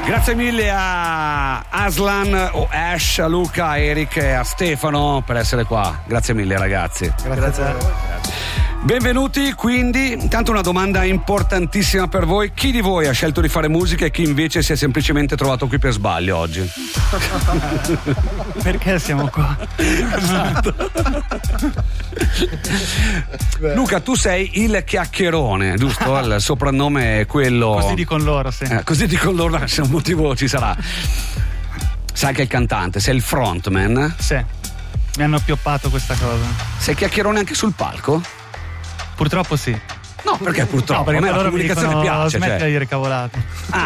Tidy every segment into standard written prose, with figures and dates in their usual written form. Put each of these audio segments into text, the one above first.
Grazie mille a Aslan o Ash, a Luca, a Eric e a Stefano per essere qua. Grazie mille ragazzi. Grazie a voi. Benvenuti, quindi intanto una domanda importantissima per voi: chi di voi ha scelto di fare musica e chi invece si è semplicemente trovato qui per sbaglio oggi? Perché siamo qua? Esatto. Luca, tu sei il chiacchierone, giusto? Il soprannome è quello. Così dicono loro, sì. Così dicono loro, se un motivo ci sarà. Sai che è il cantante, sei il frontman? Sì, mi hanno appioppato questa cosa. Sei chiacchierone anche sul palco? Purtroppo sì. No, perché purtroppo? No, perché a me la loro mi comunicazione dicono, piace. smetti Cioè. di dire cavolate.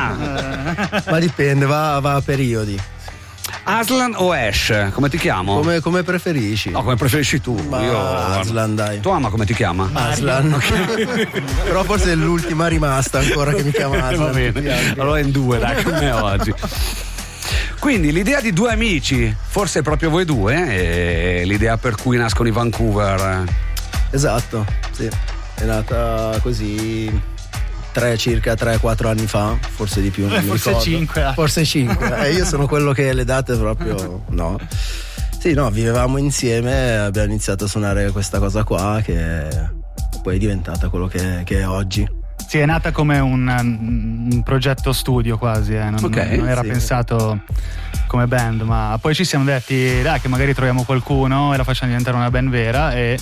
Ma dipende, va a periodi. Aslan o Ash? Come ti chiamo? Come preferisci? No, come preferisci tu. Ma Io Aslan, dai. Tua mamma come ti chiama? Aslan. Okay. Però forse è l'ultima rimasta ancora che mi chiama Aslan. Va bene. Allora in due, dai, con me oggi. Quindi l'idea di due amici, forse proprio voi due, è l'idea per cui nascono i Vancouver. Esatto, sì. È nata così circa 3-4 anni fa, forse di più. Non forse 5. Forse 5. Io sono quello che le date proprio no. Sì, no, vivevamo insieme, abbiamo iniziato a suonare questa cosa qua che poi è diventata quello che è oggi. Sì, è nata come un progetto studio quasi, non era pensato come band, ma poi ci siamo detti dai che magari troviamo qualcuno e la facciamo diventare una band vera, e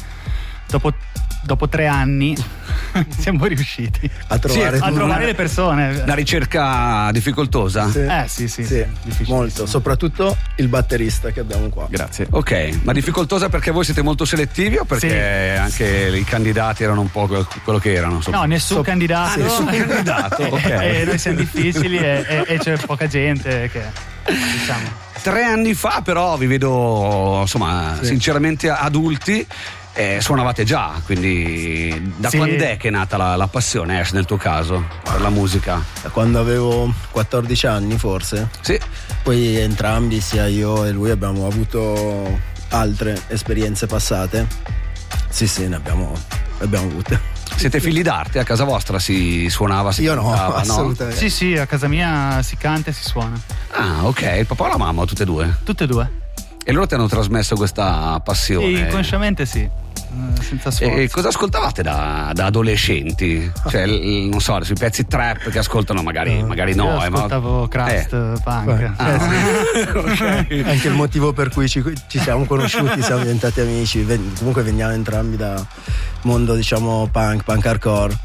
dopo 3 anni siamo riusciti a trovare le persone. La ricerca difficoltosa? Sì. Sì, molto, soprattutto il batterista che abbiamo qua. Grazie. Ok, ma difficoltosa perché voi siete molto selettivi o perché anche i candidati erano un po' quello che erano? No, nessun candidato. Nessun candidato, ok. E noi siamo difficili e c'è poca gente che, diciamo. 3 anni fa però vi vedo insomma sinceramente adulti. Suonavate già, quindi da quando è che è nata la passione, Ash, nel tuo caso, per la musica? Da quando avevo 14 anni forse. Sì. Poi entrambi, sia io e lui, abbiamo avuto altre esperienze passate. Sì, ne abbiamo avute. Siete figli d'arte? A casa vostra si suonava? Io no, cantava, assolutamente. No? Sì, a casa mia si canta e si suona. Ah, ok, il papà o la mamma, tutte e due? Tutte e due. E loro ti hanno trasmesso questa passione? Sì, inconsciamente sì, senza sforzo. E cosa ascoltavate da adolescenti? Cioè, non so, sui pezzi trap che ascoltano magari no. Io ascoltavo Crust, punk. Okay. Anche il motivo per cui ci siamo conosciuti, siamo diventati amici. Comunque veniamo entrambi da mondo, diciamo, punk hardcore.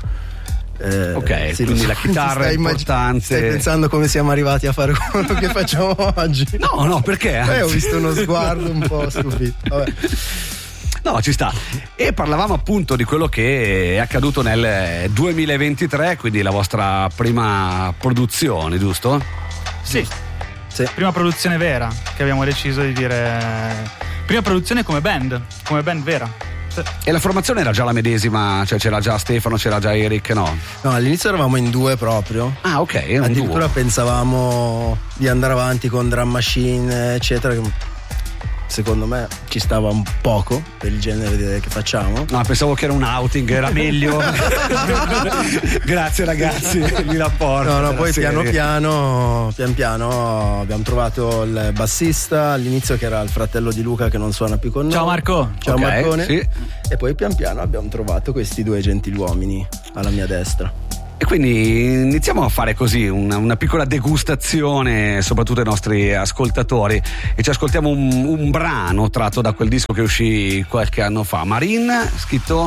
Ok, sì, quindi la chitarra è importante. Stai pensando come siamo arrivati a fare quello che facciamo oggi? No, perché? Ho visto uno sguardo un po' stupito. Vabbè. No, ci sta. E parlavamo appunto di quello che è accaduto nel 2023, quindi la vostra prima produzione, giusto? Sì. Prima produzione vera, che abbiamo deciso di dire. Prima produzione come band vera. E la formazione era già la medesima, cioè c'era già Stefano, c'era già Eric, no? No, all'inizio eravamo in 2 proprio. Ah, ok, era addirittura pensavamo di andare avanti con drum machine, eccetera. Secondo me ci stava un poco per il genere che facciamo. No, pensavo che era un outing, era meglio. Grazie ragazzi, mi rapporto. No, poi piano piano abbiamo trovato il bassista all'inizio, che era il fratello di Luca, che non suona più con noi. Ciao Marco. Ciao Marcone. Sì. E poi pian piano abbiamo trovato questi 2 gentiluomini alla mia destra. E quindi iniziamo a fare così una piccola degustazione, soprattutto ai nostri ascoltatori, e ci ascoltiamo un brano tratto da quel disco che uscì qualche anno fa. Marine, scritto?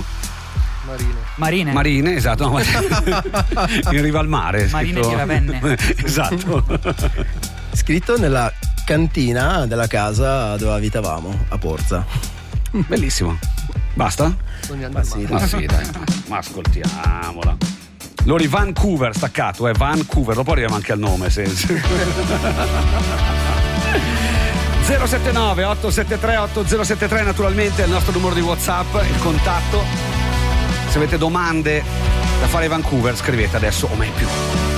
Marine, esatto, no, in riva al mare. Marine di Ravenne. Esatto. Scritto nella cantina della casa dove abitavamo a Porza. Bellissimo. Basta? Ma sì, dai, ma ascoltiamola. Lori Vancouver, staccato, Vancouver, dopo arriviamo anche al nome. 079 873 8073 naturalmente è il nostro numero di WhatsApp, il contatto. Se avete domande da fare a Vancouver scrivete adesso o mai più.